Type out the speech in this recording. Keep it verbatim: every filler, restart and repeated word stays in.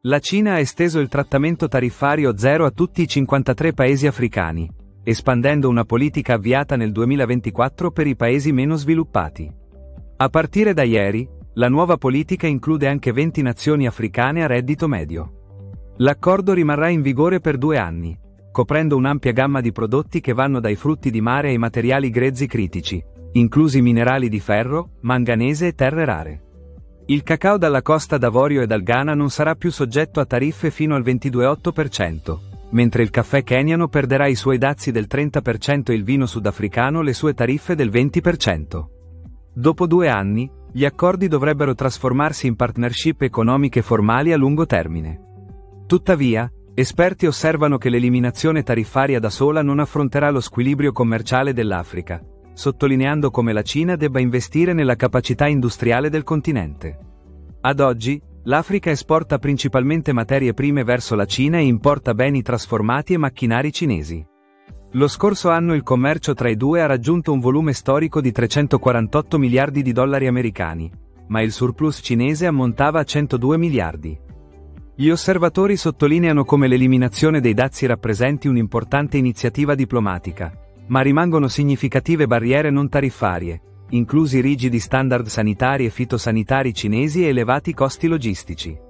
La Cina ha esteso il trattamento tariffario zero a tutti i cinquantatré paesi africani, espandendo una politica avviata nel duemilaventiquattro per i paesi meno sviluppati. A partire da ieri, la nuova politica include anche venti nazioni africane a reddito medio. L'accordo rimarrà in vigore per due anni, coprendo un'ampia gamma di prodotti che vanno dai frutti di mare ai materiali grezzi critici, inclusi minerali di ferro, manganese e terre rare. Il cacao dalla Costa d'Avorio e dal Ghana non sarà più soggetto a tariffe fino al ventidue virgola otto per cento, mentre il caffè keniano perderà i suoi dazi del trenta per cento e il vino sudafricano le sue tariffe del venti per cento. Dopo due anni, gli accordi dovrebbero trasformarsi in partnership economiche formali a lungo termine. Tuttavia, esperti osservano che l'eliminazione tariffaria da sola non affronterà lo squilibrio commerciale dell'Africa, sottolineando come la Cina debba investire nella capacità industriale del continente. Ad oggi, l'Africa esporta principalmente materie prime verso la Cina e importa beni trasformati e macchinari cinesi. Lo scorso anno il commercio tra i due ha raggiunto un volume storico di trecentoquarantotto miliardi di dollari americani, ma il surplus cinese ammontava a centodue miliardi. Gli osservatori sottolineano come l'eliminazione dei dazi rappresenti un'importante iniziativa diplomatica, ma rimangono significative barriere non tariffarie, inclusi rigidi standard sanitari e fitosanitari cinesi e elevati costi logistici.